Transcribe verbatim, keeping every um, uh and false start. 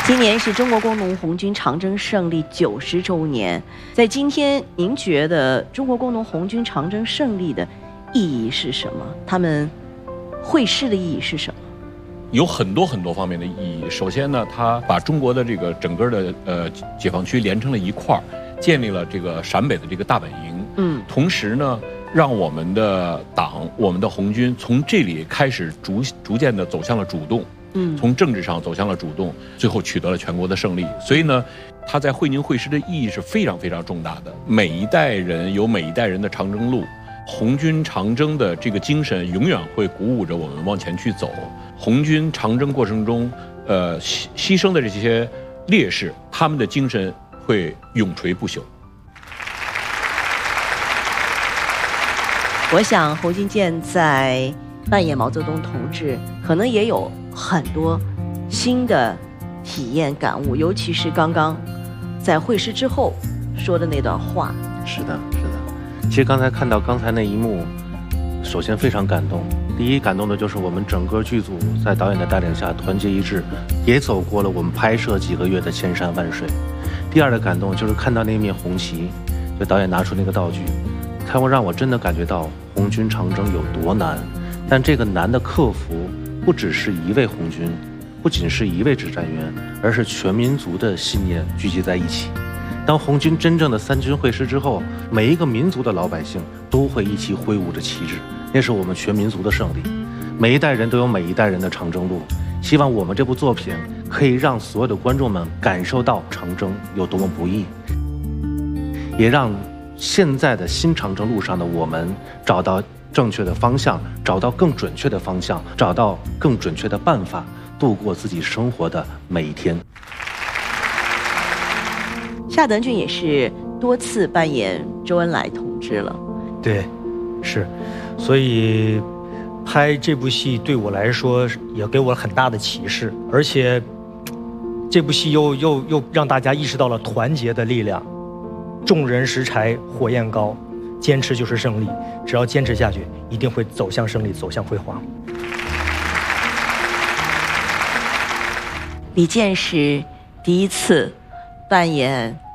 今年是中国工农红军长征胜利九十周年，在今天，您觉得中国工农红军长征胜利的意义是什么？他们会师的意义是什么？ 有很多很多方面的意义。首先呢，它把中国的这个整个的呃解放区连成了一块儿，建立了这个陕北的这个大本营。嗯，同时呢，让我们的党、我们的红军从这里开始逐逐渐的走向了主动。嗯，从政治上走向了主动，最后取得了全国的胜利。所以呢，它在会宁会师的意义是非常非常重大的。每一代人有每一代人的长征路，红军长征的这个精神永远会鼓舞着我们往前去走。红军长征过程中，呃，牺牺牲的这些烈士，他们的精神会永垂不朽。 我想侯金健在扮演毛泽东同志，可能也有很多新的体验感悟，尤其是刚刚在会师之后说的那段话。 是的，是的。其实刚才看到刚才那一幕，首先非常感动。第一感动的就是我们整个剧组在导演的带领下团结一致，也走过了我们拍摄几个月的千山万水。第二的感动就是看到那面红旗，就导演拿出那个道具，它会让我真的感觉到红军长征有多难。但这个难的克服不只是一位红军，不仅是一位指战员，而是全民族的信念聚集在一起。当红军真正的三军会师之后，每一个民族的老百姓都会一起挥舞着旗帜，那是我们全民族的胜利。每一代人都有每一代人的长征路，希望我们这部作品可以让所有的观众们感受到长征有多么不易，也让现在的新长征路上的我们找到正确的方向，找到更准确的方向，找到更准确的办法，度过自己生活的每一天。 夏德俊也是多次扮演周恩来同志了。 对，是，所以拍这部戏对我来说也给我很大的启示，而且这部戏又又又让大家意识到了团结的力量。众人拾柴火焰高，坚持就是胜利，只要坚持下去，一定会走向胜利，走向辉煌。 李健是第一次扮演